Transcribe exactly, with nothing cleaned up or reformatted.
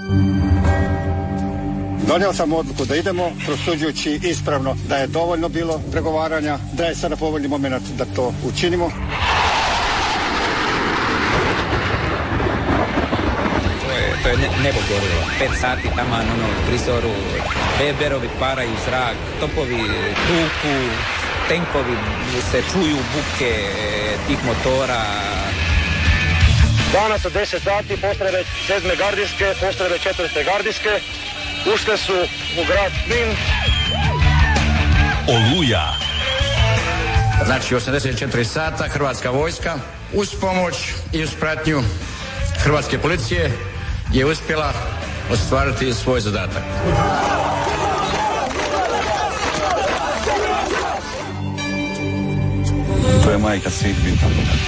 Donio sam odluku da idemo, prosuđujući ispravno da je dovoljno bilo pregovaranja, da je sada povoljni moment da to učinimo. To je, to je ne, nebo gorilo. Pet sati taman, ono, u prizoru, beberovi paraju zrak, topovi tuku, tenkovi se čuju buke tih motora. Danas od deset sati postrojbe sedme gardijske, postrojbe četvrte gardijske ušle su u grad Knin. Oluja. Znači osamdeset četiri sata Hrvatska vojska uz pomoć i uz pratnju Hrvatske policije je uspjela ostvariti svoj zadatak. To je majka svih bitaka.